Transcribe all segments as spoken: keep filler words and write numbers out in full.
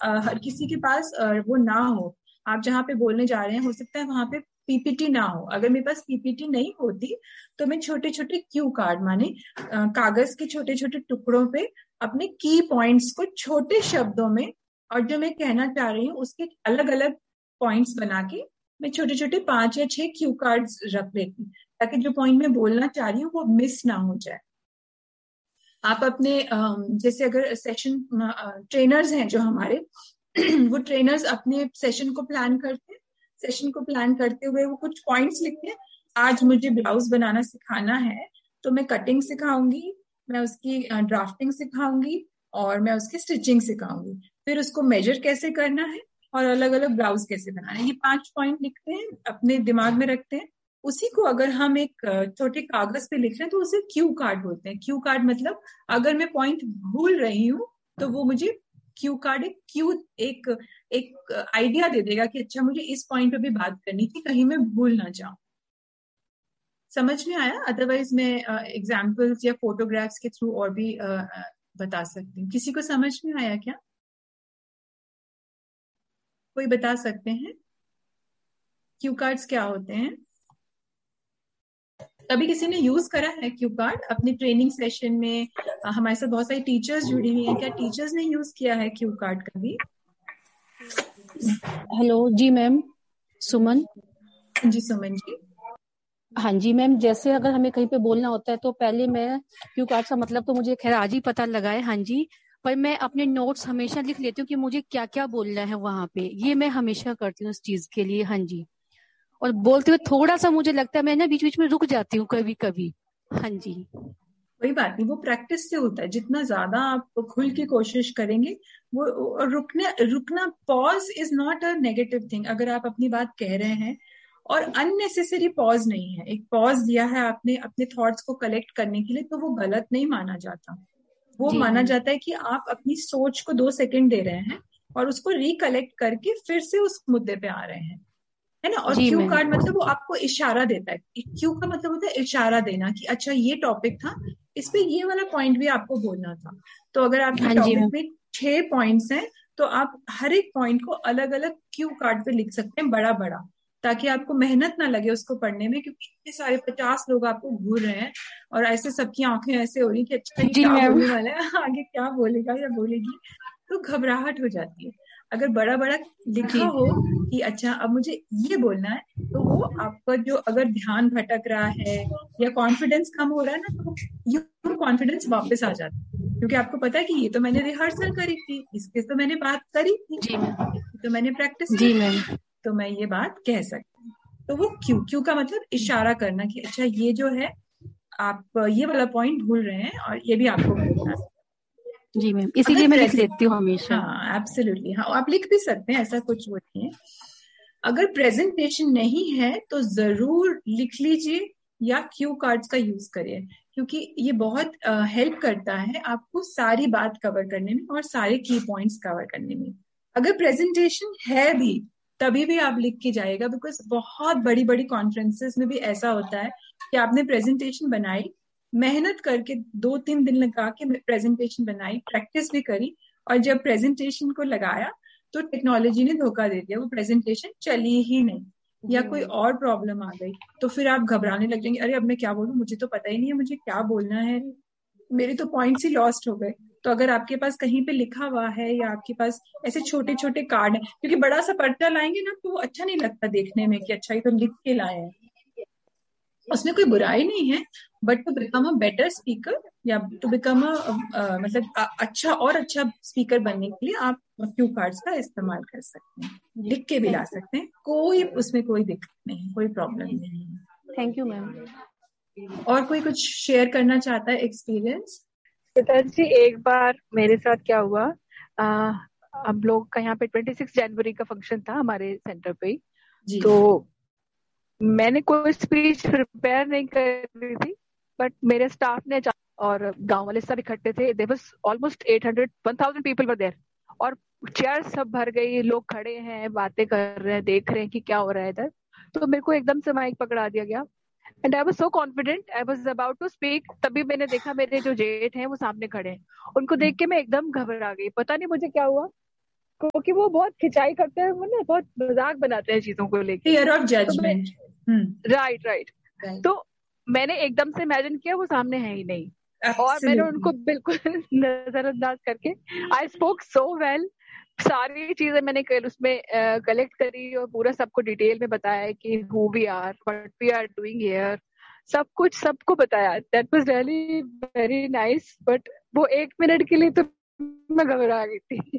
आ, हर किसी के पास आ, वो ना हो। आप जहाँ पे बोलने जा रहे हैं हो सकता है वहां पे पीपीटी ना हो। अगर मेरे पास पीपीटी नहीं होती तो मैं छोटे छोटे क्यू कार्ड माने आ, कागज के छोटे छोटे टुकड़ों पे अपने की पॉइंट्स को छोटे शब्दों में और जो मैं कहना चाह रही हूँ उसके अलग अलग पॉइंट्स बना के मैं छोटे छोटे पांच या छह क्यू कार्ड्स रख लेती ताकि जो पॉइंट मैं बोलना चाह रही हूँ वो मिस ना हो जाए। आप अपने जैसे अगर सेशन ट्रेनर्स हैं जो हमारे वो ट्रेनर्स अपने सेशन को प्लान करते हैं। सेशन को प्लान करते हुए वो कुछ पॉइंट्स लिखते हैं। आज मुझे ब्लाउज बनाना सिखाना है तो मैं कटिंग सिखाऊंगी, मैं उसकी ड्राफ्टिंग सिखाऊंगी और मैं उसकी स्टिचिंग सिखाऊंगी। फिर उसको मेजर कैसे करना है और अलग अलग ब्लाउज कैसे बनाना है, ये पांच पॉइंट लिखते हैं, अपने दिमाग में रखते हैं। उसी को अगर हम एक छोटे कागज पे लिख रहे हैं तो उसे क्यू कार्ड बोलते हैं। क्यू कार्ड मतलब अगर मैं पॉइंट भूल रही हूँ तो वो मुझे क्यू कार्ड एक क्यू एक एक आइडिया दे देगा कि अच्छा मुझे इस पॉइंट पे भी बात करनी थी, कहीं मैं भूल ना जाऊं। समझ में आया? अदरवाइज मैं एग्जाम्पल्स या फोटोग्राफ्स के थ्रू और भी uh, बता सकती हूँ। किसी को समझ में आया क्या? कोई बता सकते हैं क्यू कार्ड्स क्या होते हैं? कभी किसी ने यूज करा है क्यू कार्ड अपनी ट्रेनिंग सेशन में? हमारे साथ बहुत सारी टीचर्स जुड़ी हुई हैं, क्या टीचर्स ने यूज किया है क्यू कार्ड कभी? हेलो जी मैम, सुमन। जी सुमन जी। हाँ जी मैम, जैसे अगर हमें कहीं पे बोलना होता है तो पहले मैं क्यू कार्ड का मतलब तो मुझे खैर आज ही पता लगा है। हाँ जी, पर मैं अपने नोट्स हमेशा लिख लेती हूँ कि मुझे क्या क्या बोलना है वहां पे। ये मैं हमेशा करती हूँ उस चीज के लिए। हाँ जी, और बोलते हुए थोड़ा सा मुझे लगता है मैं ना बीच बीच में रुक जाती हूँ कभी कभी। हाँ जी, कोई बात नहीं, वो प्रैक्टिस से होता है। जितना ज्यादा आप खुल की कोशिश करेंगे वो रुकने रुकना pause is not a negative thing. अगर आप अपनी बात कह रहे हैं और अननेसेसरी पॉज नहीं है, एक पॉज दिया है आपने अपने थॉट्स को कलेक्ट करने के लिए, तो वो गलत नहीं माना जाता। वो जी माना मैम। जाता है कि आप अपनी सोच को दो सेकंड दे रहे हैं और उसको रिकलेक्ट करके फिर से उस मुद्दे पे आ रहे हैं, है ना। और जी क्यू मैम। कार्ड मतलब वो आपको इशारा देता है। क्यू का मतलब होता है इशारा देना कि अच्छा ये टॉपिक था, इस पे ये वाला पॉइंट भी आपको बोलना था। तो अगर आपके हाँ जी टॉपिक मैम। में छह पॉइंट्स हैं तो आप हर एक पॉइंट को अलग अलग क्यू कार्ड पे लिख सकते हैं, बड़ा बड़ा, ताकि आपको मेहनत ना लगे उसको पढ़ने में, क्योंकि इतने सारे पचास लोग आपको घूर रहे हैं और ऐसे सबकी आंखें ऐसे हो रही कि अच्छा ये जी क्या मैम। बोलने वाला है, आगे क्या बोलेगा या बोलेगी, तो घबराहट हो जाती है। अगर बड़ा बड़ा लिखा जी हो कि अच्छा अब मुझे ये बोलना है, तो वो आपका जो अगर ध्यान भटक रहा है या कॉन्फिडेंस कम हो रहा है ना, तो यू कॉन्फिडेंस वापस आ जाता है, क्योंकि आपको पता है कि ये तो मैंने रिहर्सल करी थी, इसके तो मैंने बात करी थी, जी मैम। तो मैंने प्रैक्टिस जी करी थी, मैम। तो मैं ये बात कह सकती हूँ। तो वो क्यू क्यू का मतलब इशारा करना कि अच्छा ये जो है आप ये वाला पॉइंट भूल रहे हैं और ये भी आपको बोलना है। जी मैम, अगर इसीलिए मैं लिख प्रेजेंट, लेती हूँ हमेशा। हाँ एब्सोल्युटली, हाँ आप लिख भी सकते हैं, ऐसा कुछ वो नहीं है। अगर प्रेजेंटेशन नहीं है तो जरूर लिख लीजिए या क्यू कार्ड्स का यूज करिए, क्योंकि ये बहुत हेल्प करता है आपको सारी बात कवर करने में और सारे की पॉइंट्स कवर करने में। अगर प्रेजेंटेशन है भी तभी भी आप लिख के जाएगा, बिकॉज बहुत बड़ी बड़ी कॉन्फ्रेंसेस में भी ऐसा होता है कि आपने प्रेजेंटेशन बनाई, मेहनत करके दो तीन दिन लगा के प्रेजेंटेशन बनाई, प्रैक्टिस भी करी, और जब प्रेजेंटेशन को लगाया तो टेक्नोलॉजी ने धोखा दे दिया, वो प्रेजेंटेशन चली ही नहीं या जी कोई मैम। और प्रॉब्लम आ गई, तो फिर आप घबराने लग जाएंगे, अरे अब मैं क्या बोलूं, मुझे तो पता ही नहीं है मुझे क्या बोलना है, मेरे तो पॉइंट्स ही लॉस्ट हो गए। तो अगर आपके पास कहीं पे लिखा हुआ है या आपके पास ऐसे छोटे छोटे कार्ड है, क्योंकि बड़ा सा पर्चा लाएंगे ना तो वो अच्छा नहीं लगता देखने में कि अच्छा ये तो लिख के लाए हैं, उसमें कोई बुराई नहीं है, but to become a better speaker या टू बिकम अ मतलब अ, अच्छा और अच्छा स्पीकर बनने के लिए आप क्यू कार्ड्स का इस्तेमाल कर सकते हैं, जी, लिख के भी ला थैंक सकते हैं, कोई यू। उसमें कोई दिक्कत नहीं, कोई प्रॉब्लम नहीं है। Thank you ma'am. और कोई कुछ शेयर करना चाहता है एक्सपीरियंस? श्वेता जी, एक बार मेरे साथ क्या हुआ, आ, हम लोग का यहाँ पे ट्वेंटी सिक्स जनवरी का फंक्शन था हमारे सेंटर पे ही। जी तो मैंने कोई स्पीच प्रिपेयर नहीं कर रही थी, बट मेरे स्टाफ ने अचानक- और गांव वाले सब इकट्ठे थे, there was almost eight hundred one thousand people were there, और चेयर सब भर गई, लोग खड़े हैं, बातें कर रहे हैं, देख रहे हैं कि क्या हो रहा है इधर। तो मेरे को एकदम से माइक पकड़ा दिया गया and I was so confident, I was about to speak. तभी मैंने देखा मेरे जो जेठ हैं वो सामने खड़े हैं, उनको देख के मैं एकदम घबरा गई, पता नहीं मुझे क्या हुआ। को कि वो बहुत खिंचाई करते हैं, वो ना बहुत मजाक बनाते हैं चीजों को लेके, fear of judgement. Right right. तो मैंने एकदम से इमेजिन किया वो सामने है ही नहीं, Absolutely. और मैंने उनको बिल्कुल नजरअंदाज करके आई स्पोक सो वेल, सारी चीजें मैंने उसमें कलेक्ट करी और पूरा सबको डिटेल में बताया कि who we are, what we are doing here, सब कुछ सबको बताया। That was really very nice. But वो एक मिनट के लिए तो मैं घबरा गई थी।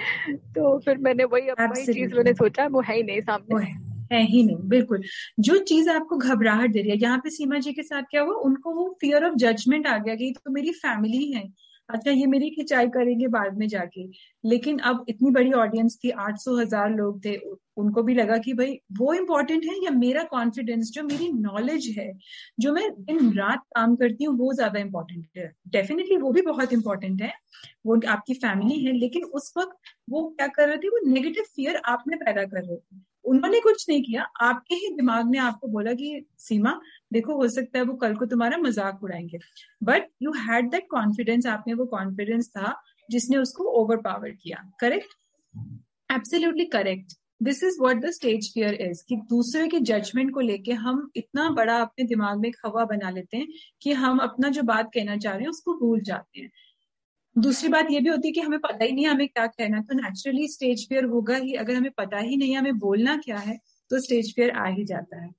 तो फिर मैंने वही वही चीज मैंने सोचा, वो है ही नहीं सामने, है ही नहीं। बिल्कुल, जो चीज आपको घबराहट दे रही है, यहाँ पे सीमा जी के साथ क्या हुआ, उनको वो फियर ऑफ जजमेंट आ गया कि तो मेरी फैमिली है, अच्छा ये मेरी खिंचाई करेंगे बाद में जाके। लेकिन अब इतनी बड़ी ऑडियंस थी, आठ सौ हजार लोग थे, उनको भी लगा कि भाई वो इम्पोर्टेंट है या मेरा कॉन्फिडेंस, जो मेरी नॉलेज है, जो मैं दिन रात काम करती हूँ, वो ज्यादा इम्पोर्टेंट है। डेफिनेटली वो भी बहुत इंपॉर्टेंट है, वो आपकी फैमिली है, लेकिन उस वक्त वो क्या कर रहे थे, वो नेगेटिव फियर आप में पैदा कर रहे थे। उन्होंने कुछ नहीं किया, आपके ही दिमाग ने आपको बोला कि सीमा देखो, हो सकता है वो कल को तुम्हारा मजाक उड़ाएंगे, but you had that confidence, आप में वो कॉन्फिडेंस था जिसने उसको ओवर पावर किया। Correct, absolutely correct. This is what the stage fear is, कि दूसरे के जजमेंट को लेके हम इतना बड़ा अपने दिमाग में खवा बना लेते हैं कि हम अपना जो बात कहना चाह रहे हैं उसको भूल जाते हैं। दूसरी बात ये भी होती है कि हमें पता ही नहीं हमें क्या कहना, तो नेचुरली स्टेज फियर होगा ही। अगर हमें पता ही नहीं हमें बोलना क्या है तो स्टेज फियर आ ही जाता है।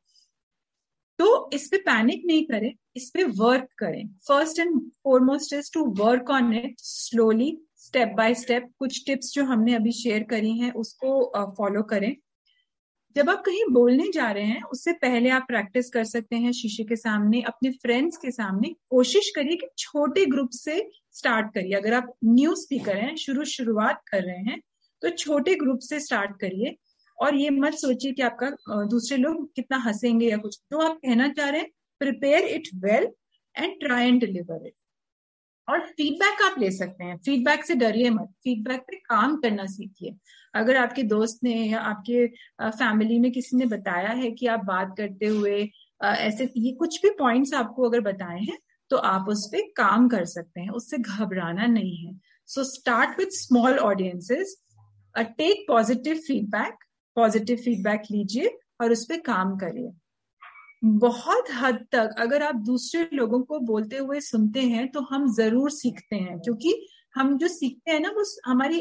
तो इस पे पैनिक नहीं करें, इस पे वर्क करें। First and foremost is to work on it slowly, step by step. कुछ टिप्स जो हमने अभी शेयर करी हैं उसको फॉलो करें। जब आप कहीं बोलने जा रहे हैं उससे पहले आप प्रैक्टिस कर सकते हैं शीशे के सामने, अपने फ्रेंड्स के सामने। कोशिश करिए कि छोटे ग्रुप से स्टार्ट करिए। अगर आप न्यू स्पीकर हैं, शुरू शुरुआत कर रहे हैं, तो छोटे ग्रुप से स्टार्ट करिए और ये मत सोचिए कि आपका दूसरे लोग कितना हंसेंगे या कुछ। जो आप कहना चाह रहे हैं, prepare it well and try and deliver it. और फीडबैक आप ले सकते हैं, फीडबैक से डरिए मत, फीडबैक पे काम करना सीखिए। अगर आपके दोस्त ने या आपके फैमिली में किसी ने बताया है कि आप बात करते हुए ऐसे ये कुछ भी पॉइंट्स आपको अगर बताए हैं, तो आप उस पर काम कर सकते हैं, उससे घबराना नहीं है। So start with small audiences, take positive feedback, positive feedback लीजिए और उस पर काम करिए। बहुत हद तक अगर आप दूसरे लोगों को बोलते हुए सुनते हैं तो हम जरूर सीखते हैं, क्योंकि हम जो सीखते हैं ना वो हमारी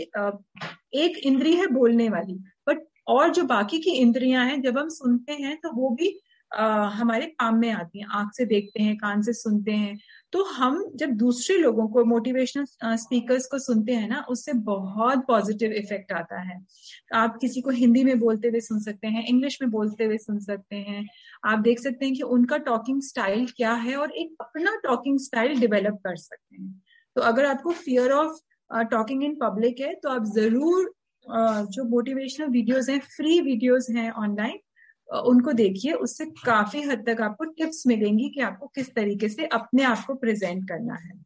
एक इंद्रिय है बोलने वाली, बट और जो बाकी की इंद्रियां हैं जब हम सुनते हैं तो वो भी आ, हमारे काम में आती हैं। आंख से देखते हैं, कान से सुनते हैं। तो हम जब दूसरे लोगों को, मोटिवेशनल स्पीकर्स को सुनते हैं ना, उससे बहुत पॉजिटिव इफेक्ट आता है। आप किसी को हिंदी में बोलते हुए सुन सकते हैं, इंग्लिश में बोलते हुए सुन सकते हैं। आप देख सकते हैं कि उनका टॉकिंग स्टाइल क्या है और एक अपना टॉकिंग स्टाइल डेवलप कर सकते हैं। तो अगर आपको fear of talking in public है तो आप जरूर uh, जो मोटिवेशनल वीडियोस हैं, फ्री वीडियोस हैं ऑनलाइन, uh, उनको देखिए। उससे काफी हद तक आपको टिप्स मिलेंगी कि आपको किस तरीके से अपने आप को प्रेजेंट करना है।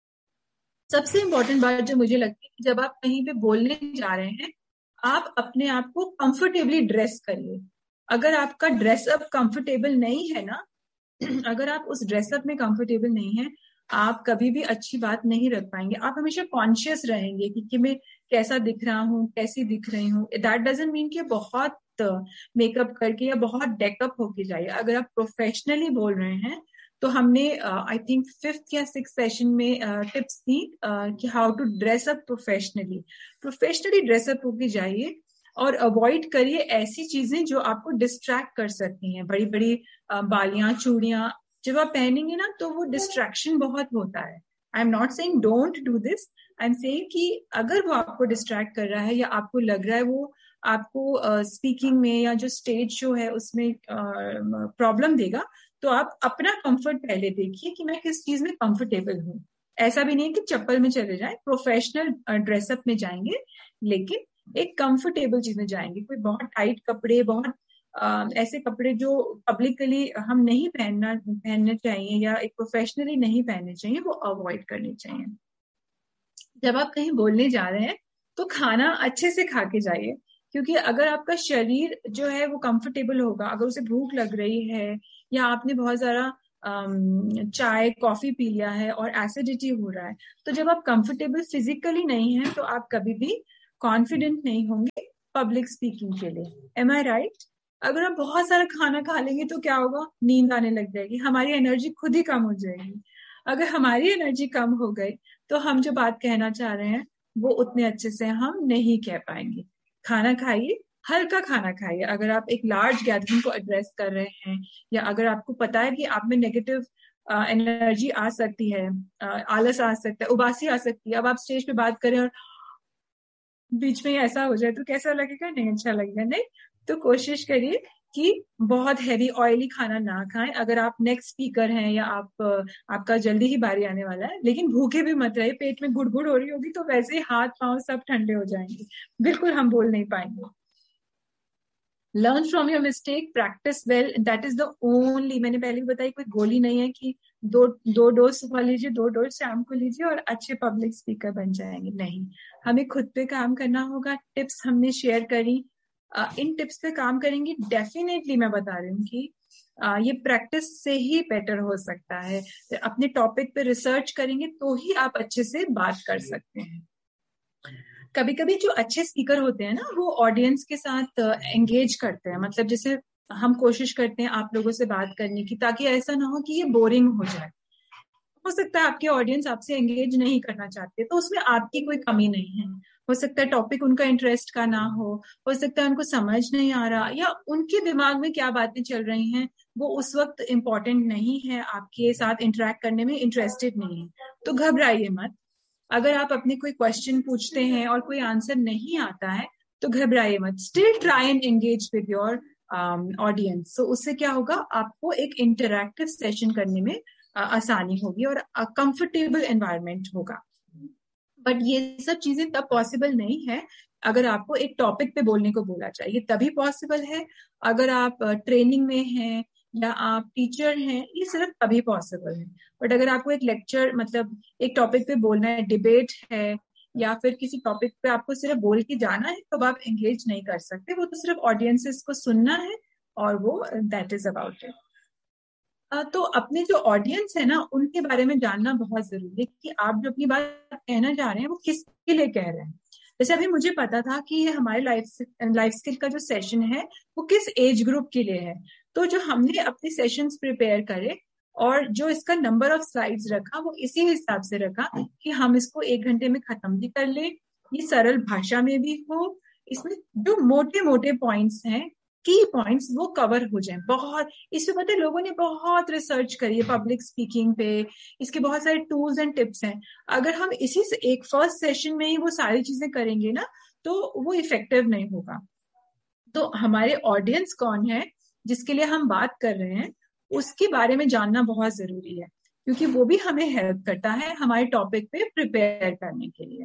सबसे इम्पोर्टेंट बात जो मुझे लगती है कि जब आप कहीं पे बोलने जा रहे हैं, आप अपने आप को कंफर्टेबली ड्रेस करिए। अगर आपका ड्रेसअप कंफर्टेबल नहीं है ना, अगर आप उस ड्रेसअप में कंफर्टेबल नहीं है, आप कभी भी अच्छी बात नहीं रख पाएंगे। आप हमेशा कॉन्शियस रहेंगे कि, कि मैं कैसा दिख रहा हूँ, कैसी दिख रही हूँ। दैट डजंट मीन कि बहुत मेकअप करके या बहुत डेकअप होके जाइए। अगर आप प्रोफेशनली बोल रहे हैं तो हमने आई थिंक फिफ्थ या सिक्स सेशन में टिप्स uh, दी uh, कि how to dress up professionally. Professionally dress up होके जाइए और अवॉइड करिए ऐसी चीजें जो आपको डिस्ट्रैक्ट कर सकती हैं। बड़ी बड़ी uh, बालियां, चूड़ियां जब आप पहनेंगे ना तो वो डिस्ट्रैक्शन बहुत होता है। I am not saying don't do this, I am saying कि अगर वो आपको डिस्ट्रैक्ट कर रहा है या आपको लग रहा है वो आपको स्पीकिंग uh, में या जो स्टेज शो है उसमें प्रॉब्लम uh, देगा, तो आप अपना कंफर्ट पहले देखिए कि मैं किस चीज में कंफर्टेबल हूँ। ऐसा भी नहीं है कि चप्पल में चले जाएं, प्रोफेशनल ड्रेसअप में जाएंगे लेकिन एक कंफर्टेबल चीज में जाएंगे। कोई बहुत टाइट कपड़े, बहुत आ, ऐसे कपड़े जो पब्लिकली हम नहीं पहनना पहनने चाहिए या एक प्रोफेशनली नहीं पहनने चाहिए, वो अवॉइड करने चाहिए। जब आप कहीं बोलने जा रहे हैं तो खाना अच्छे से खा के जाइए, क्योंकि अगर आपका शरीर जो है वो कंफर्टेबल होगा, अगर उसे भूख लग रही है या आपने बहुत सारा चाय कॉफी पी लिया है और एसिडिटी हो रहा है, तो जब आप कंफर्टेबल फिजिकली नहीं है तो आप कभी भी कॉन्फिडेंट नहीं होंगे पब्लिक स्पीकिंग के लिए। एम आई राइट? अगर आप बहुत सारा खाना खा लेंगे तो क्या होगा? नींद आने लग जाएगी, हमारी एनर्जी खुद ही कम हो जाएगी। अगर हमारी एनर्जी कम हो गई तो हम जो बात कहना चाह रहे हैं वो उतने अच्छे से हम नहीं कह पाएंगे। खाना खाइए, हल्का खाना खाइए। अगर आप एक लार्ज गैदरिंग को एड्रेस कर रहे हैं, या अगर आपको पता है कि आप में नेगेटिव एनर्जी आ सकती है, uh, आलस आ सकता है, उबासी आ सकती है, अब आप स्टेज पे बात करें और बीच में ऐसा हो जाए तो कैसा लगेगा? नहीं अच्छा लगेगा, नहीं। तो कोशिश करिए कि बहुत हैवी ऑयली खाना ना खाएं। अगर आप नेक्स्ट स्पीकर हैं या आप आपका जल्दी ही बारी आने वाला है, लेकिन भूखे भी मत रहिए। पेट में गुड़गुड़ हो रही होगी तो वैसे ही हाथ पांव सब ठंडे हो जाएंगे, बिल्कुल हम बोल नहीं पाएंगे। Learn from your mistake, practice well, that is the only, मैंने पहले भी बताई, कोई गोली नहीं है कि दो दो डोज सुबह लीजिए, दो डोज शाम को लीजिए और अच्छे पब्लिक स्पीकर बन जाएंगे। नहीं, हमें खुद पे काम करना होगा। टिप्स हमने शेयर करी, Uh, इन टिप्स पे काम करेंगे, डेफिनेटली मैं बता रही हूँ कि uh, ये प्रैक्टिस से ही बेटर हो सकता है। अपने टॉपिक पे रिसर्च करेंगे तो ही आप अच्छे से बात कर सकते हैं। कभी कभी जो अच्छे स्पीकर होते हैं ना, वो ऑडियंस के साथ एंगेज uh, करते हैं। मतलब जैसे हम कोशिश करते हैं आप लोगों से बात करने की, ताकि ऐसा ना हो कि ये बोरिंग हो जाए। हो सकता है आपके ऑडियंस आपसे एंगेज नहीं करना चाहते, तो उसमें आपकी कोई कमी नहीं है। हो सकता है टॉपिक उनका इंटरेस्ट का ना हो हो सकता है उनको समझ नहीं आ रहा, या उनके दिमाग में क्या बातें चल रही हैं वो उस वक्त इम्पोर्टेंट नहीं है, आपके साथ इंटरेक्ट करने में इंटरेस्टेड नहीं है। तो घबराइए मत। अगर आप अपने कोई क्वेश्चन पूछते हैं और कोई आंसर नहीं आता है तो घबराइए मत। Still try and engage with your audience. तो उससे क्या होगा, आपको एक इंटरैक्टिव सेशन करने में uh, आसानी होगी और कंफर्टेबल एनवायरनमेंट होगा। बट ये सब चीजें तब पॉसिबल नहीं है अगर आपको एक टॉपिक पे बोलने को बोला जाए। ये तभी पॉसिबल है अगर आप ट्रेनिंग में हैं या आप टीचर हैं, ये सिर्फ तभी पॉसिबल है। बट अगर आपको एक लेक्चर, मतलब एक टॉपिक पे बोलना है, डिबेट है, या फिर किसी टॉपिक पे आपको सिर्फ बोल के जाना है, तो आप एंगेज नहीं कर सकते। वो तो सिर्फ ऑडियंसेस को सुनना है और वो दैट इज अबाउट इट। तो अपने जो ऑडियंस है ना, उनके बारे में जानना बहुत जरूरी है कि आप जो अपनी बात कहना चाह रहे हैं वो किसके लिए कह रहे हैं। जैसे अभी मुझे पता था कि ये हमारे लाइफ लाइफ स्किल का जो सेशन है वो किस एज ग्रुप के लिए है। तो जो हमने अपने सेशंस प्रिपेयर करे और जो इसका नंबर ऑफ स्लाइड्स रखा, वो इसी हिसाब से रखा कि हम इसको एक घंटे में खत्म भी कर ले, ये सरल भाषा में भी हो, इसमें जो मोटे मोटे पॉइंट्स हैं, की पॉइंट्स, वो कवर हो जाए। बहुत इसमें पता है लोगों ने बहुत रिसर्च करी है पब्लिक स्पीकिंग पे, इसके बहुत सारे टूल्स एंड टिप्स हैं। अगर हम इसी से एक फर्स्ट सेशन में ही वो सारी चीजें करेंगे ना, तो वो इफेक्टिव नहीं होगा। तो हमारे ऑडियंस कौन है जिसके लिए हम बात कर रहे हैं, उसके बारे में जानना बहुत जरूरी है, क्योंकि वो भी हमें हेल्प करता है हमारे टॉपिक पे प्रिपेयर करने के लिए।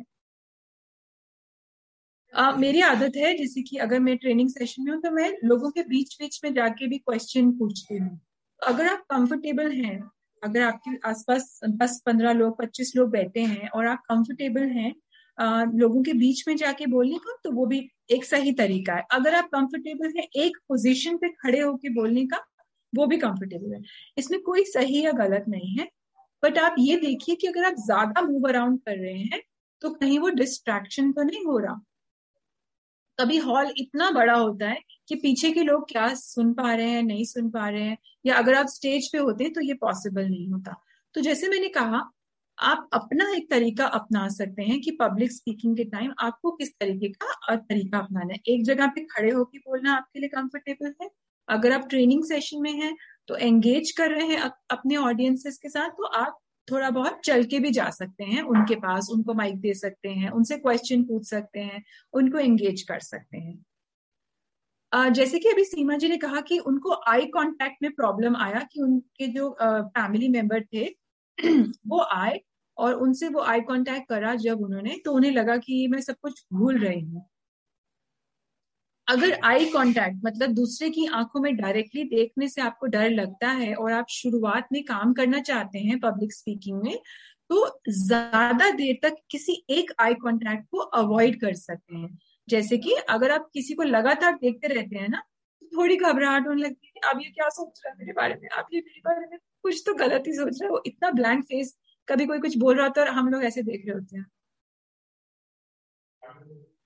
Uh, मेरी आदत है, जैसे कि अगर मैं ट्रेनिंग सेशन में हूँ तो मैं लोगों के बीच बीच में जाके भी क्वेश्चन पूछती हूँ। अगर आप कंफर्टेबल हैं, अगर आपके आसपास दस पंद्रह लोग, पच्चीस लोग बैठे हैं और आप कंफर्टेबल हैं uh, लोगों के बीच में जाके बोलने का, तो वो भी एक सही तरीका है। अगर आप कंफर्टेबल हैं एक पोजीशन पे खड़े होके बोलने का, वो भी कंफर्टेबल है। इसमें कोई सही या गलत नहीं है। बट आप ये देखिए कि अगर आप ज्यादा मूव अराउंड कर रहे हैं तो कहीं वो डिस्ट्रैक्शन तो नहीं हो रहा। कभी हॉल इतना बड़ा होता है कि पीछे के लोग क्या सुन पा रहे हैं, नहीं सुन पा रहे हैं, या अगर आप स्टेज पे होते हैं तो ये पॉसिबल नहीं होता। तो जैसे मैंने कहा, आप अपना एक तरीका अपना सकते हैं कि पब्लिक स्पीकिंग के टाइम आपको किस तरीके का तरीका अपनाना है। एक जगह पे खड़े होकर बोलना आपके लिए कंफर्टेबल है। अगर आप ट्रेनिंग सेशन में हैं तो एंगेज कर रहे हैं अपने ऑडियंसेस के साथ, तो आप थोड़ा बहुत चल के भी जा सकते हैं उनके पास, उनको माइक दे सकते हैं, उनसे क्वेश्चन पूछ सकते हैं, उनको एंगेज कर सकते हैं। uh, जैसे कि अभी सीमा जी ने कहा कि उनको आई कांटेक्ट में प्रॉब्लम आया, कि उनके जो फैमिली uh, मेंबर थे वो आए और उनसे वो आई कांटेक्ट करा जब उन्होंने, तो उन्हें लगा कि मैं सब कुछ भूल रही हूँ। अगर आई कांटेक्ट मतलब दूसरे की आंखों में डायरेक्टली देखने से आपको डर लगता है और आप शुरुआत में काम करना चाहते हैं पब्लिक स्पीकिंग में, तो ज्यादा देर तक किसी एक आई कांटेक्ट को अवॉइड कर सकते हैं। जैसे कि अगर आप किसी को लगातार देखते रहते हैं ना, तो थोड़ी घबराहट होने लगती है, अब ये क्या सोच रहा है मेरे बारे में, अब ये मेरे बारे में कुछ तो गलत ही सोच रहा है। वो इतना ब्लैंक फेस, कभी कोई कुछ बोल रहा होता है और हम लोग ऐसे देख रहे होते हैं।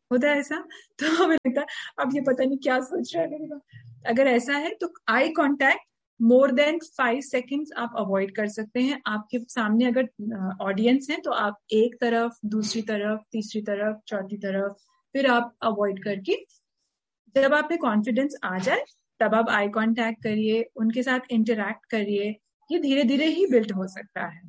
होता है ऐसा, तो हमें लगता है अब ये पता नहीं क्या सोच रहा है मेरे को। अगर ऐसा है तो eye contact more than five seconds आप अवॉइड कर सकते हैं। आपके सामने अगर ऑडियंस है तो आप एक तरफ, दूसरी तरफ, तीसरी तरफ, चौथी तरफ, फिर आप अवॉइड करके जब आप में कॉन्फिडेंस आ जाए तब आप आई कांटेक्ट करिए, उनके साथ इंटरैक्ट करिए। ये धीरे धीरे ही बिल्ड हो सकता है।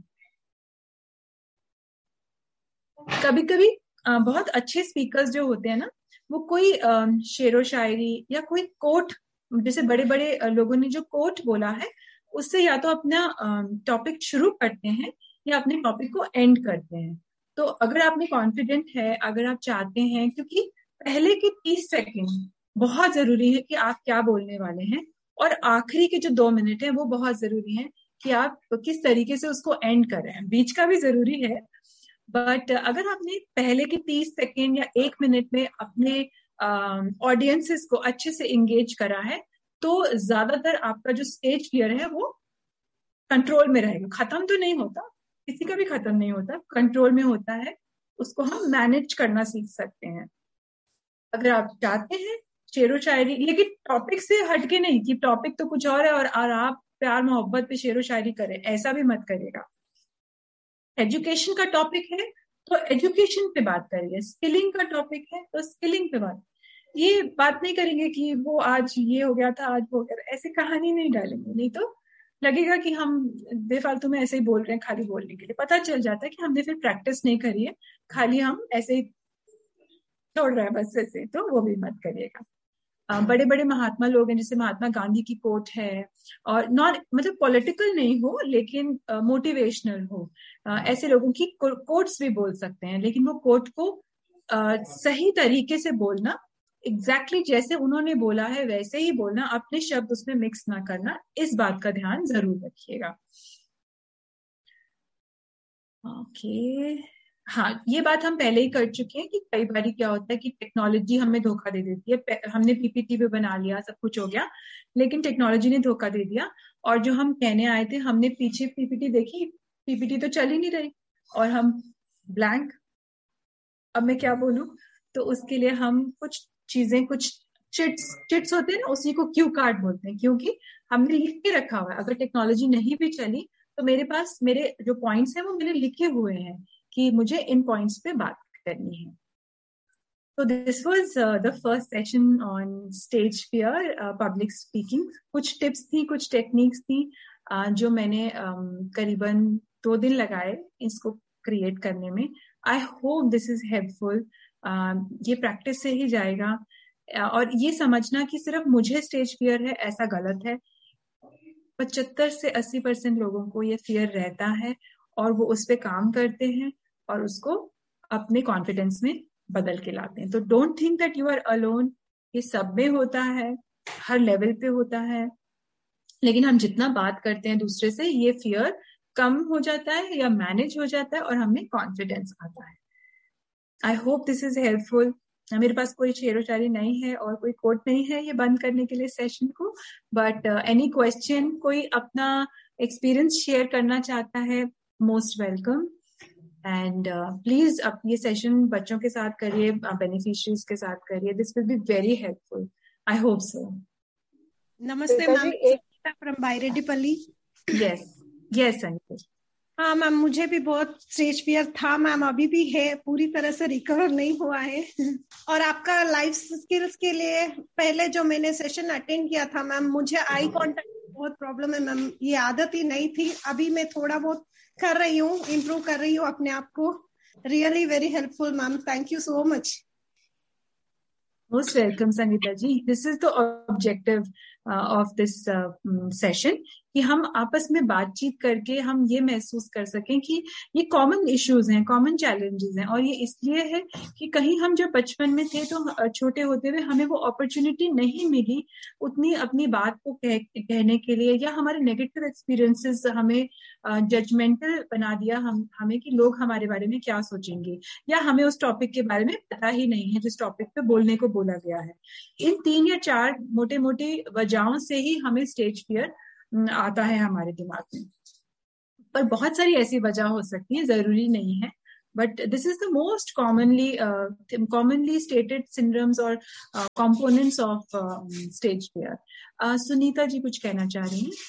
कभी कभी बहुत अच्छे स्पीकर्स जो होते हैं ना, वो कोई शेरो शायरी या कोई कोट, जैसे बड़े बड़े लोगों ने जो कोट बोला है उससे या तो अपना टॉपिक शुरू करते हैं या अपने टॉपिक को एंड करते हैं। तो अगर आप में कॉन्फिडेंट है, अगर आप चाहते हैं, क्योंकि पहले के तीस सेकेंड बहुत जरूरी है कि आप क्या बोलने वाले हैं, और आखिरी के जो दो मिनट है वो बहुत जरूरी है कि आप किस तरीके से उसको एंड कर रहे हैं। बीच का भी जरूरी है, बट अगर आपने पहले के तीस सेकेंड या एक मिनट में अपने ऑडियंसेस uh, को अच्छे से इंगेज करा है तो ज्यादातर आपका जो स्टेज फियर है वो कंट्रोल में रहेगा। खत्म तो नहीं होता, किसी का भी खत्म नहीं होता, कंट्रोल में होता है। उसको हम मैनेज करना सीख सकते हैं। अगर आप चाहते हैं शेरो शायरी, लेकिन टॉपिक से हटके नहीं कि टॉपिक तो कुछ और है और, और आप प्यार मोहब्बत पे शेरो शायरी करें, ऐसा भी मत करिएगा। एजुकेशन का टॉपिक है तो एजुकेशन पे बात करिए, स्किलिंग का टॉपिक है तो स्किलिंग पे बात। ये बात नहीं करेंगे कि वो आज ये हो गया था, आज वो हो गया था, ऐसी कहानी नहीं डालेंगे, नहीं तो लगेगा कि हम बेफालतू में ऐसे ही बोल रहे हैं खाली बोलने के लिए। पता चल जाता है कि हमने फिर प्रैक्टिस नहीं करी है, खाली हम ऐसे ही छोड़ रहे हैं बस ऐसे, तो वो भी मत करिएगा। बड़े बड़े महात्मा लोग हैं, जैसे महात्मा गांधी की कोट है, और नॉन मतलब पॉलिटिकल नहीं हो लेकिन मोटिवेशनल uh, हो, uh, ऐसे लोगों की कोट्स भी बोल सकते हैं, लेकिन वो कोट को uh, सही तरीके से बोलना, एग्जैक्टली exactly जैसे उन्होंने बोला है वैसे ही बोलना, अपने शब्द उसमें मिक्स ना करना, इस बात का ध्यान जरूर रखिएगा। Okay okay. हाँ, ये बात हम पहले ही कर चुके हैं कि कई बार क्या होता है कि टेक्नोलॉजी हमें धोखा दे देती है। हमने पीपीटी भी बना लिया, सब कुछ हो गया, लेकिन टेक्नोलॉजी ने धोखा दे दिया, और जो हम कहने आए थे हमने पीछे पीपीटी देखी, पीपीटी तो चल ही नहीं रही और हम ब्लैंक। अब मैं क्या बोलूं, तो उसके लिए हम कुछ चीजें, कुछ चिट्स चिट्स होते हैं ना, उसी को क्यू कार्ड बोलते हैं, क्योंकि हमने लिख के रखा हुआ है। अगर टेक्नोलॉजी नहीं भी चली तो मेरे पास मेरे जो पॉइंट्स हैं वो मेरे लिखे हुए हैं कि मुझे इन पॉइंट्स पे बात करनी है। तो this was the first session on stage fear, public speaking. कुछ टिप्स थी, कुछ टेक्निक्स थी uh, जो मैंने um, करीबन दो दिन लगाए इसको क्रिएट करने में। I hope this is helpful. ये प्रैक्टिस से ही जाएगा, uh, और ये समझना कि सिर्फ मुझे स्टेज फियर है ऐसा गलत है। पचहत्तर से अस्सी परसेंट लोगों को ये फियर रहता है और वो उस पर काम करते हैं और उसको अपने कॉन्फिडेंस में बदल के लाते हैं। तो don't think that you are alone. ये सब में होता है, हर लेवल पे होता है, लेकिन हम जितना बात करते हैं दूसरे से, ये फियर कम हो जाता है या मैनेज हो जाता है और हमें कॉन्फिडेंस आता है। I hope this is helpful. मेरे पास कोई शेरो शायरी नहीं है और कोई कोट नहीं है ये बंद करने के लिए सेशन को, बट एनी क्वेश्चन, कोई अपना एक्सपीरियंस शेयर करना चाहता है, मोस्ट वेलकम। एंड प्लीज आप ये सेशन बच्चों के साथ करिए, बेनिफिशियरीज के साथ करिए, this will be very helpful. I hope so. नमस्ते ma'am, from बायरेड्डीपल्ली। Yes yes Anita. हाँ मैम, मुझे भी बहुत स्टेज फियर था मैम, अभी भी है, पूरी तरह से रिकवर नहीं हुआ है। और आपका लाइफ स्किल्स के लिए पहले जो मैंने सेशन अटेंड किया था मैम, मुझे आई कांटेक्ट बहुत प्रॉब्लम है मैम, ये आदत ही नहीं थी। अभी मैं थोड़ा बहुत कर रही हूँ, इम्प्रूव कर रही हूँ अपने आप को। Really very helpful ma'am, thank you so much. Most welcome Sangeeta ji. This is the objective of this session कि हम आपस में बातचीत करके हम ये महसूस कर सकें कि ये कॉमन इश्यूज हैं, कॉमन चैलेंजेस हैं, और ये इसलिए है कि कहीं हम जब बचपन में थे तो छोटे होते हुए हमें वो अपॉर्चुनिटी नहीं मिली उतनी अपनी बात को कह, कहने के लिए, या हमारे नेगेटिव एक्सपीरियंसेस हमें जजमेंटल uh, बना दिया हम हमें कि लोग हमारे बारे में क्या सोचेंगे, या हमें उस टॉपिक के बारे में पता ही नहीं है जिस टॉपिक पे बोलने को बोला गया है। इन तीन या चार मोटे मोटे वजहों से ही हमें स्टेज फियर आता है हमारे दिमाग में। पर बहुत सारी ऐसी वजह हो सकती है, जरूरी नहीं है। But this is the most commonly uh, commonly stated syndromes or uh, components of uh, stage fear. uh, Sunita ji कुछ कहना चाह रही हैं?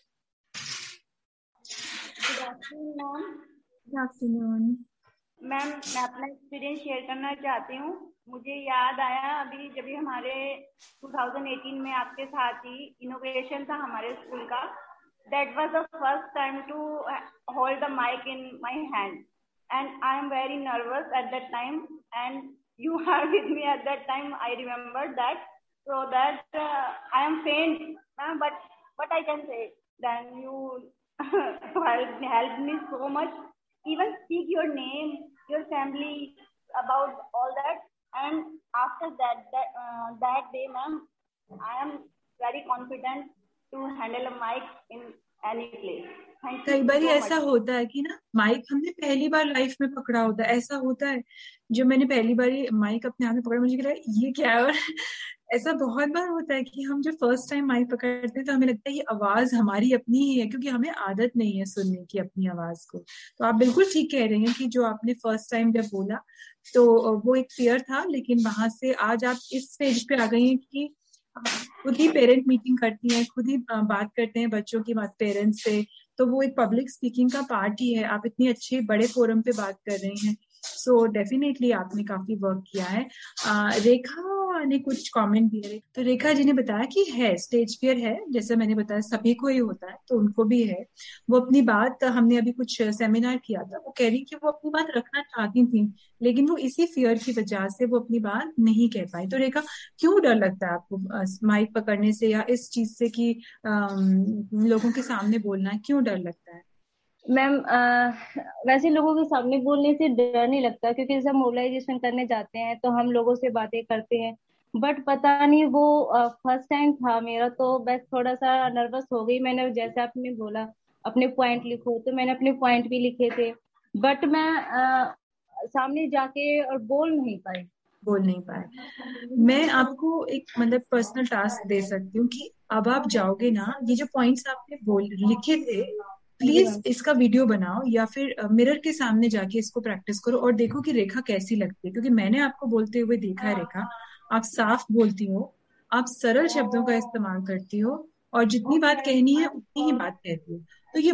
Good afternoon ma'am. Good afternoon ma'am, मैं अपना एक्सपीरियंस शेयर करना चाहती हूँ। मुझे याद आया अभी जब भी हमारे दो हज़ार अठारह में आपके साथ ही इनोग्रेशन था हमारे स्कूल का। That was the first time to hold the mic in my hand and I am very nervous at that time, and you are with me at that time. I remember that, so that uh, I am faint, uh, but what I can say, then you helped helped me so much. Even speak your name, your family, about all that, and after that that uh, that day, ma'am, I am very confident to handle a mic in any place. कई बार ऐसा होता है कि ना mic हमने पहली बार life में पकड़ा होता है। ऐसा होता है जब मैंने पहली बार माइक अपने हाथ में पकड़ा, मुझे लगा ये क्या है। और ऐसा बहुत बार होता है कि हम जब फर्स्ट टाइम माइक पकड़ते हैं तो हमें लगता है ये आवाज हमारी अपनी ही है, क्योंकि हमें आदत नहीं है सुनने की अपनी आवाज को। तो आप बिल्कुल ठीक कह रही हैं कि जो आपने फर्स्ट टाइम जब बोला तो वो एक फियर था, लेकिन वहां से आज आप इस स्टेज पे आ गई हैं कि खुद ही पेरेंट मीटिंग करती हैं, खुद ही बात करते हैं बच्चों की बात पेरेंट्स से। तो वो एक पब्लिक स्पीकिंग का पार्ट ही है। आप इतनी अच्छे बड़े फोरम पे बात कर रही हैं, सो डेफिनेटली आपने काफी वर्क किया है। आ, रेखा ने कुछ कमेंट दिए। तो रेखा जी ने बताया कि है स्टेज फियर है, जैसे मैंने बताया सभी को ही होता है, तो उनको भी है। वो अपनी बात, हमने अभी कुछ सेमिनार किया था, वो कह रही कि वो अपनी बात रखना चाहती थी, लेकिन वो इसी फियर की वजह से वो अपनी बात नहीं कह पाई। तो रेखा, क्यों डर लगता है आपको माइक पकड़ने से या इस चीज से कि लोगों के सामने बोलना, क्यों डर लगता है? मैम, वैसे लोगों के सामने बोलने से डर नहीं लगता, क्योंकि जब मोबिलाइजेशन करने जाते हैं तो हम लोगों से बातें करते हैं। बट पता नहीं वो फर्स्ट टाइम था मेरा, तो बस थोड़ा सा नर्वस हो गई। मैंने जैसे आपने बोला अपने पॉइंट लिखो, तो मैंने अपने पॉइंट भी लिखे थे, बट मैं आ, सामने जाके और बोल नहीं पाई बोल नहीं पाए। मैं आपको एक मतलब पर्सनल टास्क दे सकती हूँ कि अब आप जाओगे ना, ये जो पॉइंट्स आपने बोल लिखे थे, प्लीज इसका वीडियो बनाओ या फिर मिरर के सामने जाके इसको प्रैक्टिस करो और देखो कि रेखा कैसी लगती है। क्योंकि मैंने आपको बोलते हुए देखा है रेखा, आप साफ बोलती हो, आप सरल शब्दों का इस्तेमाल करती हो और जितनी बात कहनी है उतनी ही बात कहती हो। तो ये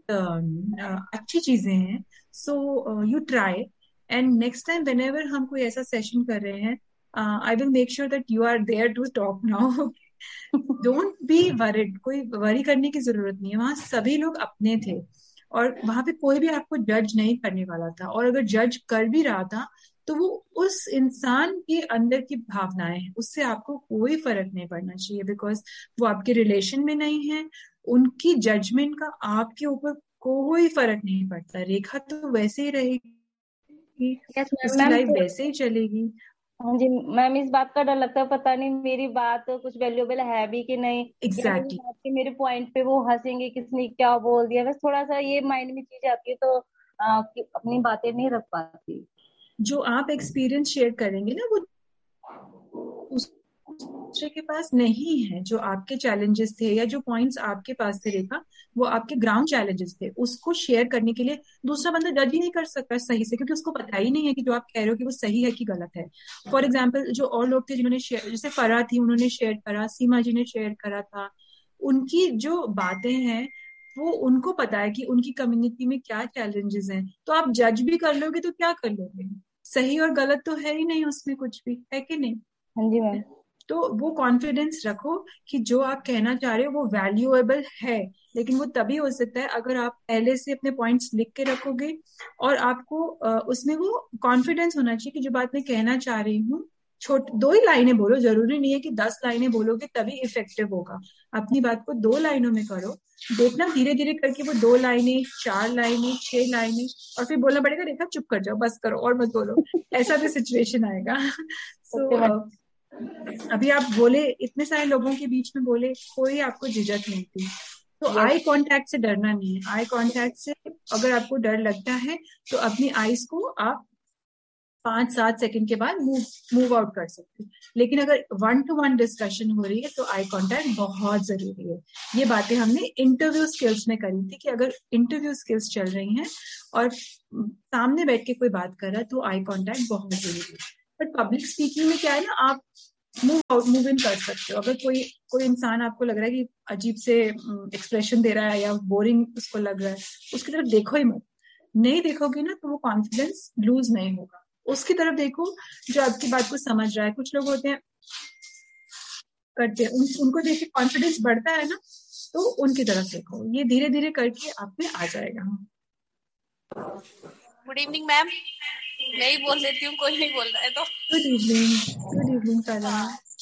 बहुत अच्छी चीजें हैं। So you try, and next time whenever हम कोई ऐसा सेशन कर रहे हैं, I will make sure that you are there to talk now. Don't be worried, कोई वरी करने की जरूरत नहीं है। वहां सभी लोग अपने थे और वहां पे कोई भी आपको जज नहीं करने वाला था, और अगर जज कर भी रहा था तो वो उस इंसान के अंदर की भावनाएं हैं, उससे आपको कोई फर्क नहीं पड़ना चाहिए, बिकॉज वो आपके रिलेशन में नहीं है। उनकी जजमेंट का आपके ऊपर कोई फर्क नहीं पड़ता। रेखा तो वैसे ही रहेगी, yes, उसकी लाइफ वैसे ही चलेगी। हाँ जी मैम, इस बात का डर लगता है पता नहीं मेरी बात तो कुछ वैल्यूएबल है भी कि नहीं, एग्जैक्टली exactly. मेरे पॉइंट पे वो हंसेंगे, किसने क्या बोल दिया, बस थोड़ा सा ये माइंड में चीज आती है, तो आ, अपनी बातें नहीं रख पाती। जो आप एक्सपीरियंस शेयर करेंगे ना, वो दूसरे के पास नहीं है। जो आपके चैलेंजेस थे या जो पॉइंट्स आपके पास थे रेखा, वो आपके ग्राउंड चैलेंजेस थे। उसको शेयर करने के लिए दूसरा बंदा जज ही नहीं कर सकता सही से, क्योंकि उसको पता ही नहीं है कि जो आप कह रहे हो कि वो सही है कि गलत है। फॉर एग्जाम्पल, जो और लोग थे जिन्होंने शेयर, जैसे फरा थी, उन्होंने शेयर करा, सीमा जी ने शेयर करा था, उनकी जो बातें हैं वो उनको पता है कि उनकी कम्युनिटी में क्या चैलेंजेस हैं। तो आप जज भी कर लोगे तो क्या कर लोगे, सही और गलत तो है ही नहीं उसमें कुछ भी, है कि नहीं? हाँ जी मैम। तो वो कॉन्फिडेंस रखो कि जो आप कहना चाह रहे हो वो वैल्यूएबल है, लेकिन वो तभी हो सकता है अगर आप पहले से अपने पॉइंट्स लिख के रखोगे और आपको उसमें वो कॉन्फिडेंस होना चाहिए कि जो बात मैं कहना चाह रही हूँ, छोट दो ही लाइनें बोलो, जरूरी नहीं है कि दस लाइनें बोलोगे तभी इफेक्टिव होगा। अपनी बात को दो लाइनों में करो, देखना धीरे धीरे करके वो दो लाइनें, चार लाइनें, छह लाइनें, और फिर बोलना पड़ेगा रेखा चुप कर जाओ, बस करो और मत बोलो, ऐसा भी सिचुएशन आएगा। सो so, अभी आप बोले, इतने सारे लोगों के बीच में बोले, कोई आपको झिझक नहीं थी। तो आई कांटेक्ट से डरना नहीं है। आई कांटेक्ट से अगर आपको डर लगता है तो अपनी आईज को आप पांच सात सेकंड के बाद मूव मूव आउट कर सकते हो। लेकिन अगर वन टू वन डिस्कशन हो रही है तो आई कांटेक्ट बहुत जरूरी है। ये बातें हमने इंटरव्यू स्किल्स में करी थी कि अगर इंटरव्यू स्किल्स चल रही हैं और सामने बैठ के कोई बात कर रहा है तो आई कांटेक्ट बहुत जरूरी है। बट पब्लिक स्पीकिंग में क्या है ना, आप मूव आउट मूव इन कर सकते हो। अगर कोई कोई इंसान आपको लग रहा है कि अजीब से एक्सप्रेशन दे रहा है या बोरिंग उसको लग रहा है, उसकी तरफ देखो ही मत। नहीं देखोगे ना तो वो कॉन्फिडेंस लूज नहीं होगा। उसकी तरफ देखो जो आपकी बात को समझ रहा है। कुछ लोग होते हैं करते हैं, उन, उनको देख के कॉन्फिडेंस बढ़ता है ना, तो उनकी तरफ देखो। ये धीरे धीरे करके आप में आ जाएगा। गुड इवनिंग मैम, मैं ही बोल देती हूँ, कोई नहीं बोल रहा है तो। Good evening. गुड इवनिंग सारा।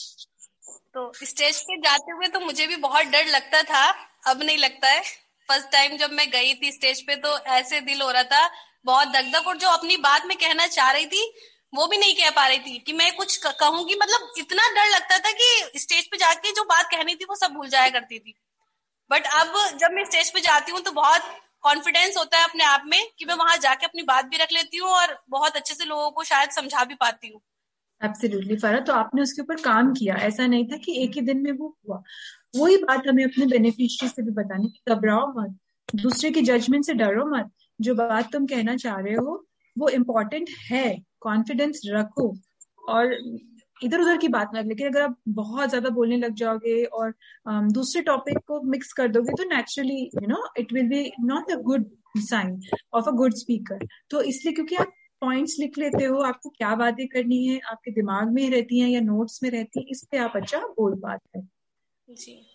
तो स्टेज पे जाते हुए तो मुझे भी बहुत डर लगता था, अब नहीं लगता है। फर्स्ट टाइम जब मैं गई थी स्टेज पे तो ऐसे दिल हो रहा था, बहुत दगदग, और जो अपनी बात में कहना चाह रही थी वो भी नहीं कह पा रही थी कि मैं कुछ कहूंगी। मतलब इतना डर लगता था कि स्टेज पे जाके जो बात कहनी थी वो सब भूल जाया करती थी। बट अब जब मैं स्टेज पे जाती हूँ तो बहुत कॉन्फिडेंस होता है अपने आप में कि मैं वहां जाके अपनी बात भी रख लेती हूँ और बहुत अच्छे से लोगों को शायद समझा भी पाती हूँ। एब्सोल्युटली फरा, तो आपने उसके ऊपर काम किया, ऐसा नहीं था कि एक ही दिन में वो हुआ। वही बात हमें अपने बेनिफिशियरी से भी बतानी कि घबराओ मत, दूसरे की जजमेंट से डरो मत। जो बात तुम कहना चाह रहे हो वो इम्पोर्टेंट है, कॉन्फिडेंस रखो और इधर उधर की बात ना। लेकिन अगर आप बहुत ज्यादा बोलने लग जाओगे और um, दूसरे टॉपिक को मिक्स कर दोगे तो naturally you know it will be not a good sign of a good speaker. तो इसलिए क्योंकि आप पॉइंट्स लिख लेते हो, आपको क्या बातें करनी है आपके दिमाग में ही रहती हैं या नोट्स में रहती है, इसलिए आप अच्छा बोल पाते हैं।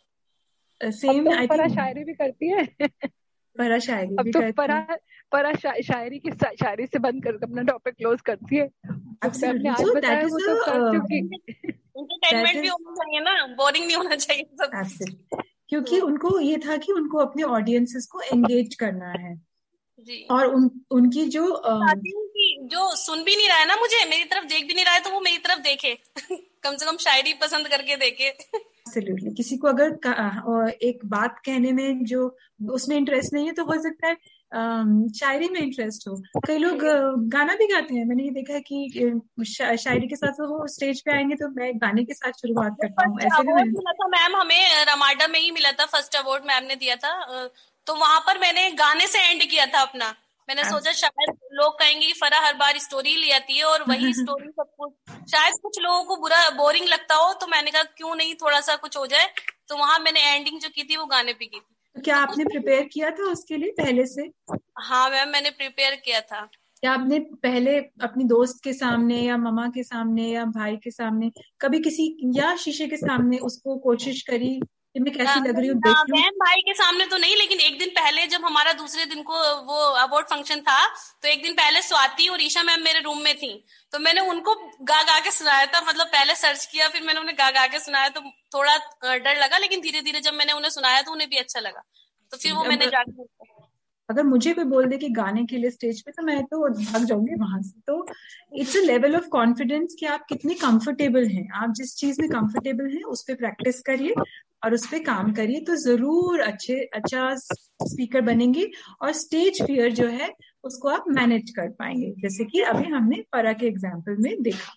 सेम आई थिंक शायरी भी करती है। परा शायरी अब भी तो करती परा है। परा शा, शायरी की शायरी से बंद कर अपना टॉपिक क्लोज करती है। तो आपने आज so बताया वो तो कर चुकी। एंटरटेनमेंट भी होना चाहिए ना, बोरिंग नहीं होना चाहिए सब। Absolutely. क्योंकि उनको ये था कि उनको अपने ऑडियंसेस को एंगेज करना है जी। और उन उनकी जो चाहती हूँ कि जो सुन भी नहीं रहा है ना, मुझे मेरी तरफ देख भी नहीं रहा है, तो वो मेरी तरफ देखे कम से कम शायरी पसंद करके देखे। एब्सोल्युटली। किसी को अगर एक बात कहने में जो उसमें इंटरेस्ट नहीं है तो हो सकता है शायरी में इंटरेस्ट हो। कई लोग गाना भी गाते हैं, मैंने ये देखा है कि शायरी के साथ वो स्टेज पे आएंगे तो मैं गाने के साथ शुरुआत करता हूँ। ऐसे भी मिला था मैम, हमें रमाडा में ही मिला था, फर्स्ट अवार्ड मैम ने दिया था, तो वहां पर मैंने गाने से एंड किया था अपना। मैंने सोचा शायद लोग कहेंगे फरा हर बार स्टोरी ले आती है और वही स्टोरी सब कुछ, शायद कुछ लोगों को बुरा बोरिंग लगता हो, तो मैंने कहा क्यों नहीं थोड़ा सा कुछ हो जाए। तो वहां मैंने एंडिंग जो की थी वो गाने पे की थी। तो क्या तो आपने प्रिपेयर किया था उसके लिए पहले से? हाँ मैम, मैंने प्रिपेयर किया था। क्या आपने पहले अपनी दोस्त के सामने या ममा के सामने या भाई के सामने कभी किसी या शीशे के सामने उसको कोशिश करी कि मैं कैसी लग रही हूँ देख लूं? बहन भाई के सामने तो नहीं, लेकिन एक दिन पहले जब हमारा दूसरे दिन को वो अवार्ड फंक्शन था तो एक दिन पहले स्वाति और ईशा मैम मेरे रूम में थी, तो मैंने उनको गा गा के सुनाया था। मतलब पहले सर्च किया फिर मैंने उन्हें गा गा के सुनाया, तो थोड़ा डर लगा, लेकिन धीरे धीरे जब मैंने उन्हें सुनाया तो उन्हें भी अच्छा लगा, तो फिर वो मैंने जाके। अगर मुझे कोई बोल दे कि गाने के लिए स्टेज पे, तो मैं तो भाग जाऊंगी वहां से। तो it's a level of confidence कि आप कितने कंफर्टेबल हैं। आप जिस चीज में कंफर्टेबल हैं उस पर प्रैक्टिस करिए और उस पर काम करिए, तो जरूर अच्छे अच्छा स्पीकर बनेंगे और स्टेज फियर जो है उसको आप मैनेज कर पाएंगे, जैसे कि अभी हमने परा के एग्जाम्पल में देखा।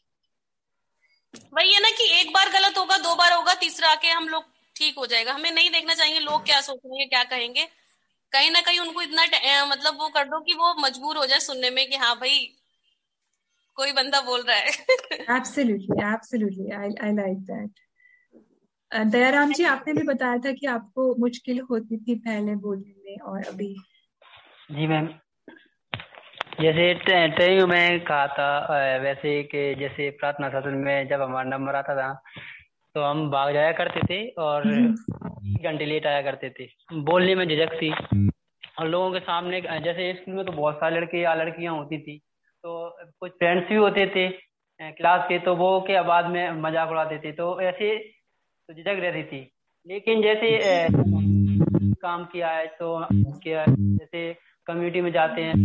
वही है ना कि एक बार गलत होगा, दो बार होगा, तीसरा आके हम लोग ठीक हो जाएगा। हमें नहीं देखना चाहिए लोग क्या सोचेंगे क्या कहेंगे, कहीं ना कहीं उनको इतना मतलब वो कर दो कि वो मजबूर हो जाए सुनने में कि हाँ भाई कोई बंदा बोल रहा है। Absolutely absolutely I I like that. Dayaram जी, आपने भी बताया था कि आपको मुश्किल होती थी पहले बोलने में और अभी। जी मैम, जैसे ट्रेनिंग में कहा था वैसे कि जैसे प्रार्थना सत्र में जब हमारा नंबर आता था तो हम भाग जाया करते थे और घंटे लेट आया करते थे। बोलने में झिझक थी और लोगों के सामने, जैसे स्कूल में तो बहुत सारे लड़के या लड़कियां होती थी, तो कुछ फ्रेंड्स भी होते थे क्लास के, तो वो के बाद में मजाक उड़ाते थे, तो ऐसे तो झिझक रहती थी। लेकिन जैसे ए, काम किया है तो किया है, जैसे कम्युनिटी में जाते हैं,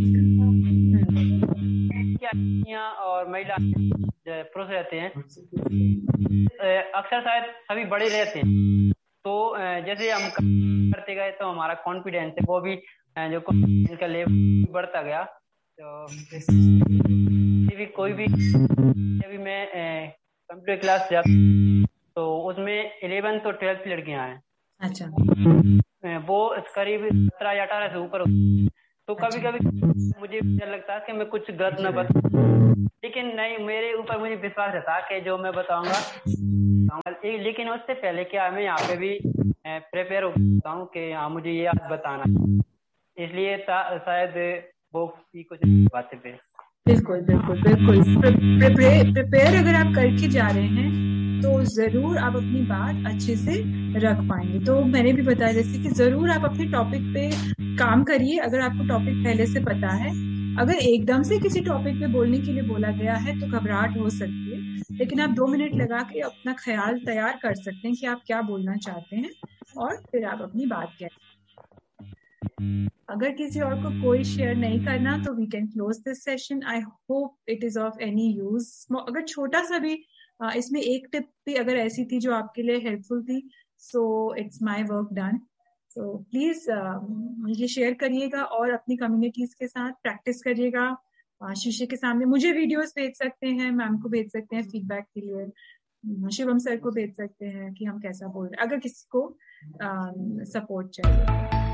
और महिला पुरुष रहते हैं, अक्सर शायद सभी बड़े रहते हैं, तो जैसे हम करते गए तो हमारा कॉन्फिडेंस है वो भी जो कॉन्फिडेंस का लेवल बढ़ता गया। तो भी कोई भी, अभी मैं कंप्यूटर क्लास जाता तो उसमें इलेवेंथ और ट्वेल्थ लड़कियां हैं। अच्छा। वो करीब सत्रह या अठारह से ऊपर, तो कभी कभी मुझे डर लगता है कि मैं कुछ गलत न बताऊं, लेकिन नहीं, मेरे ऊपर मुझे विश्वास रहता है कि जो मैं बताऊंगा। लेकिन उससे पहले क्या मैं यहाँ पे भी प्रिपेयर होता हूँ कि हाँ मुझे ये आज बताना, इसलिए शायद वो कुछ बातें पे। बिल्कुल बिल्कुल बिल्कुल प्रिपेयर अगर आप करके जा रहे हैं तो जरूर आप अपनी बात अच्छे से रख पाएंगे। तो मैंने भी बताया जैसे कि जरूर आप अपने टॉपिक पे काम करिए अगर आपको टॉपिक पहले से पता है। अगर एकदम से किसी टॉपिक पे बोलने के लिए बोला गया है तो घबराहट हो सकती है, लेकिन आप दो मिनट लगा के अपना ख्याल तैयार कर सकते हैं कि आप क्या बोलना चाहते हैं और फिर आप अपनी बात कहें। अगर किसी और को कोई शेयर नहीं करना तो we can close this session. I hope it is of any use. अगर छोटा सा भी इसमें एक टिप भी अगर ऐसी थी जो आपके लिए हेल्पफुल थी, so it's my work done. So please मुझे शेयर करिएगा और अपनी कम्युनिटीज के साथ प्रैक्टिस करिएगा। शीशे के सामने मुझे वीडियोस भेज सकते हैं, मैम को भेज सकते हैं फीडबैक के लिए, शिवम सर को भेज सकते हैं कि हम कैसा बोल रहे हैं अगर किसी को सपोर्ट चाहिए।